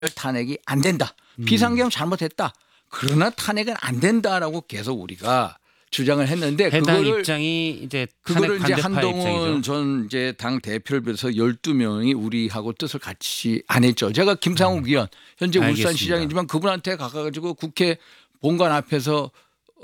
탄핵이 안 된다. 비상경 잘못했다. 그러나 탄핵은 안 된다라고 계속 우리가 주장을 했는데 해당 입장이 이제 탄핵 그거를 이제 반대파의 입장이죠. 한동훈 전 이제 당 대표를 비롯해서 12명이 우리하고 뜻을 같이 안 했죠. 제가 김상욱 의원 현재 알겠습니다. 울산시장이지만 그분한테 가가지고 국회 본관 앞에서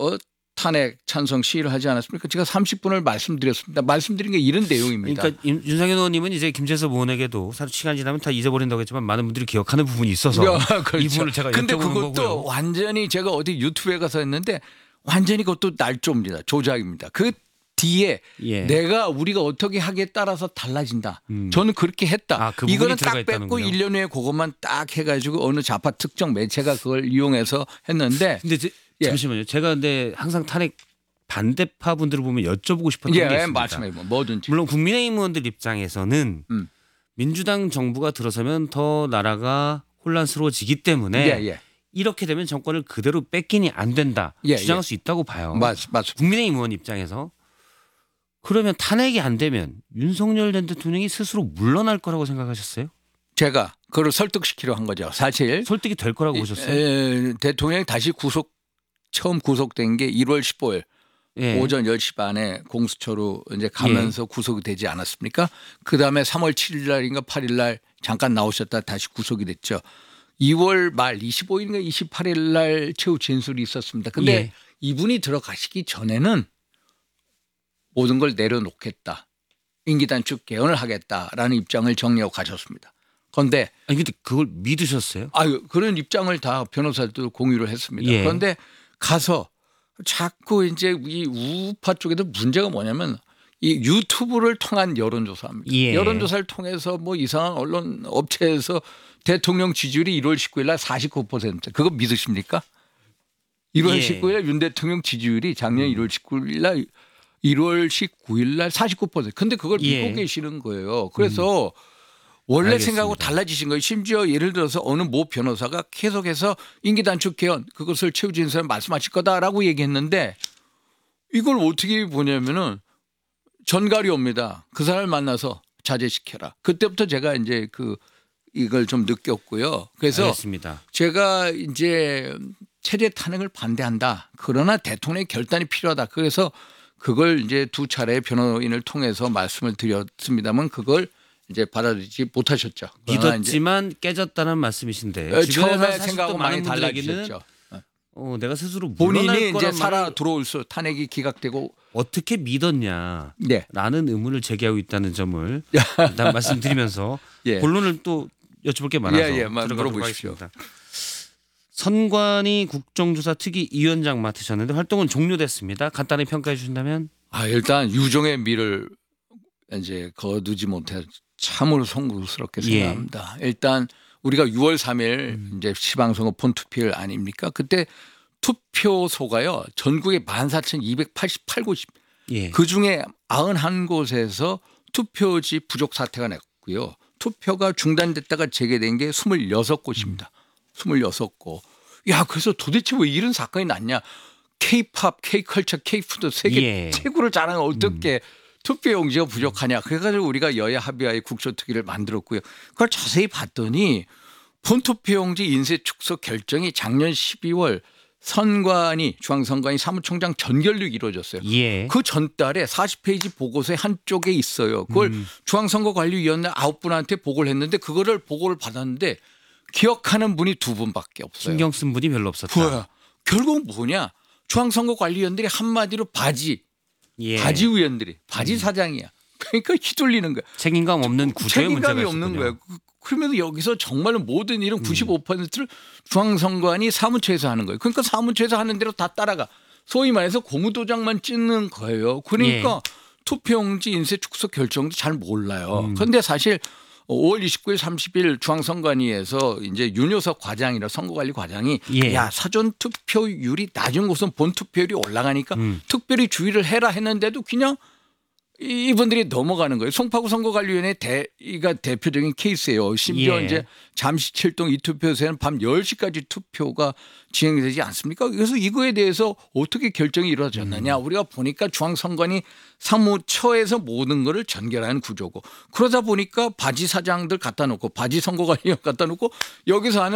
탄핵 찬성 시위를 하지 않았습니까? 제가 30분을 말씀드렸습니다. 말씀드린 게 이런 내용입니다. 그러니까 윤석열 의원님은 이제 김재섭 의원에게도 사실 시간 지나면 다 잊어버린다고 했지만 많은 분들이 기억하는 부분이 있어서 그렇죠. 이 부분을 제가 근데 여쭤보는 그것도 거고요. 완전히 제가 어디 유튜브에 가서 했는데 완전히 그것도 날조입니다. 조작입니다. 그 뒤에 우리가 어떻게 하기에 따라서 달라진다. 저는 그렇게 했다. 그 부분이 이거는 딱 들어가 뺐고 있다는군요. 1년 후에 그것만 딱 해가지고 어느 좌파 특정 매체가 그걸 이용해서 했는데. 근데 잠시만요. 제가 근데 항상 탄핵 반대파 분들을 보면 여쭤보고 싶었던 게 있습니다. 말씀해 보 뭐든지. 물론 국민의힘 의원들 입장에서는 민주당 정부가 들어서면 더 나라가 혼란스러워지기 때문에 이렇게 되면 정권을 그대로 뺏기니 안 된다 주장할 수 있다고 봐요. 맞습니다. 국민의힘 의원 입장에서 그러면 탄핵이 안 되면 윤석열 전 대통령이 스스로 물러날 거라고 생각하셨어요? 제가 그걸 설득시키려 한 거죠. 사실 설득이 될 거라고 보셨어요? 대통령이 다시 처음 구속된 게 1월 15일 오전 10시 반에 공수처로 이제 가면서 구속이 되지 않았습니까? 그다음에 3월 7일 날인가 8일 날 잠깐 나오셨다 다시 구속이 됐죠. 2월 말 25일인가 28일 날 최후 진술이 있었습니다. 근데 이분이 들어가시기 전에는 모든 걸 내려놓겠다. 임기 단축 개헌을 하겠다라는 입장을 정리하고 가셨습니다. 그런데 근데 그걸 믿으셨어요? 그런 입장을 다 변호사도 공유를 했습니다. 그런데 가서 자꾸 이제 이 우파 쪽에도 문제가 뭐냐면 이 유튜브를 통한 여론조사입니다. 여론조사를 통해서 뭐 이상한 언론 업체에서 대통령 지지율이 1월 19일 날 49%. 그거 믿으십니까? 1월 19일 날 윤 대통령 지지율이 작년 1월 19일 날 49%. 근데 그걸 믿고 계시는 거예요. 그래서 원래 생각하고 달라지신 거예요. 심지어 예를 들어서 어느 모 변호사가 계속해서 임기 단축 개헌 그것을 최후 진술에 말씀하실 거다라고 얘기했는데 이걸 어떻게 보냐면은 전갈이 옵니다. 그 사람을 만나서 자제시켜라. 그때부터 제가 이제 이걸 좀 느꼈고요. 그래서 알겠습니다. 제가 이제 체제 탄핵을 반대한다. 그러나 대통령의 결단이 필요하다. 그래서 그걸 이제 두 차례 변호인을 통해서 말씀을 드렸습니다만 그걸 이제 받아들이지 못하셨죠. 믿었지만 깨졌다는 말씀이신데 처음에 생각하고 많이 달라지셨죠. 내가 스스로 본인이 이제 살아 들어올수 탄핵이 기각되고 어떻게 믿었냐 라는 의문을 제기하고 있다는 점을 일단 말씀드리면서 본론을 또 여쭤볼 게 많아서 들어가도록 하겠습니다. 선관위 국정조사 특위 위원장 맡으셨는데 활동은 종료됐습니다. 간단히 평가해 주신다면? 일단 유종의 미를 이제 거두지 못해 참으로 송구스럽게 생각합니다. 일단 우리가 6월 3일 이제 지방선거 본투표일 아닙니까? 그때 투표소가요 전국에 14,288곳 그중에 91곳에서 투표지 부족 사태가 났고요. 투표가 중단됐다가 재개된 게 26곳입니다. 26곳. 그래서 도대체 왜 이런 사건이 났냐. K-팝, K-컬처, K-푸드 세계 최고를 자랑하는 어떻게 투표용지가 부족하냐. 그래가지고 우리가 여야 합의하에 국조특위를 만들었고요. 그걸 자세히 봤더니 본투표용지 인쇄 축소 결정이 작년 12월 중앙선관위 사무총장 전결로 이루어졌어요. 그 전달에 40페이지 보고서의 한쪽에 있어요. 그걸 중앙선거관리위원회 9분한테 보고를 했는데 그거를 보고를 받았는데 기억하는 분이 2분밖에 없어요. 신경 쓴 분이 별로 없었다. 결국 뭐냐. 중앙선거관리위원들이 한마디로 바지 위원들이 바지 사장이야. 그러니까 휘둘리는 거야. 책임감 없는 구조의 문제가 책임감이 없는 거야. 그러면서 여기서 정말로 모든 일은 95%를 중앙선관위 사무처에서 하는 거예요. 그러니까 사무처에서 하는 대로 다 따라가. 소위 말해서 고무도장만 찍는 거예요. 그러니까 투표용지 인쇄 축소 결정도 잘 몰라요. 그런데 사실 5월 29일 30일 중앙선관위에서 이제 윤효석 과장이라 선거관리 과장이 사전 투표율이 낮은 곳은 본 투표율이 올라가니까 특별히 주의를 해라 했는데도 그냥 이분들이 넘어가는 거예요. 송파구 선거관리위원회 이가 대표적인 케이스예요. 심지어 예. 이제 잠시 7동 이 투표소에는 밤 10시까지 투표가 진행되지 않습니까? 그래서 이거에 대해서 어떻게 결정이 이루어졌느냐. 우리가 보니까 중앙선관위 사무처에서 모든 거를 전결하는 구조고 그러다 보니까 바지 사장들 갖다 놓고 바지 선거관리위원 갖다 놓고 여기서 하는